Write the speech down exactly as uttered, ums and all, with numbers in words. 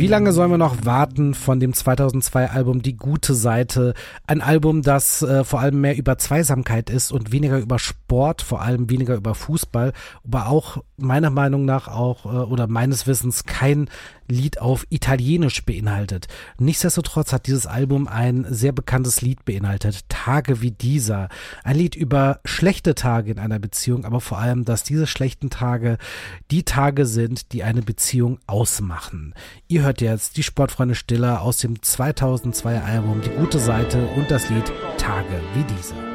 Wie lange sollen wir noch warten von dem zweitausendzwei Album Die gute Seite? Ein Album, das äh, vor allem mehr über Zweisamkeit ist und weniger über Sport, vor allem weniger über Fußball, aber auch meiner Meinung nach auch äh, oder meines Wissens kein Lied auf Italienisch beinhaltet. Nichtsdestotrotz hat dieses Album ein sehr bekanntes Lied beinhaltet, Tage wie dieser. Ein Lied über schlechte Tage in einer Beziehung, aber vor allem, dass diese schlechten Tage die Tage sind, die eine Beziehung ausmachen. Ihr hört jetzt die Sportfreunde Stiller aus dem zweitausendzweier Album Die gute Seite und das Lied Tage wie diese.